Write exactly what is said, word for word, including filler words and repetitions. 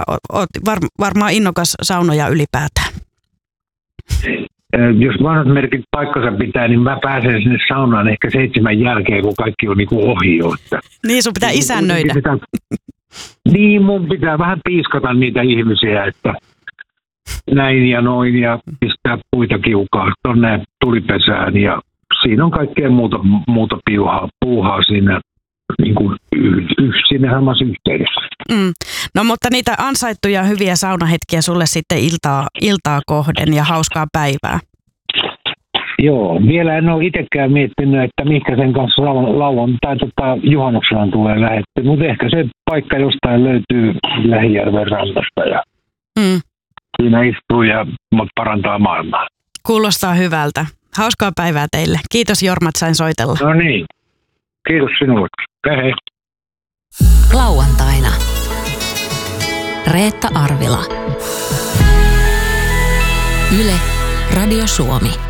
oot var, varmaan innokas saunoja ylipäätään. Jos vanhat merkit paikkansa pitää, niin mä pääsen sinne saunaan ehkä seitsemän jälkeen, kun kaikki on niin kuin ohi jo. Niin, sun pitää isännöidä. Pitää, niin, mun pitää vähän piiskata niitä ihmisiä, että näin ja noin ja pistää puita kiukaa tonne tulipesään ja siinä on kaikkea muuta, muuta piuhaa, puuhaa siinä niin kuin siinä samassa yhteydessä. Mm. No mutta niitä ansaittuja hyviä saunahetkiä sulle sitten iltaa, iltaa kohden ja hauskaa päivää. Joo, vielä en ole itsekään miettinyt, että mihinkä sen kanssa lauan tai tota, juhannuksena tulee lähetty, mutta ehkä se paikka jostain löytyy Lähijärven rannasta ja mm. siinä istuu ja parantaa maailmaa. Kuulostaa hyvältä. Hauskaa päivää teille. Kiitos Jorma, että sain soitella. No niin. Kiitos sinulle. Hei. Lauantaina. Reetta Arvila. Yle, Radio Suomi.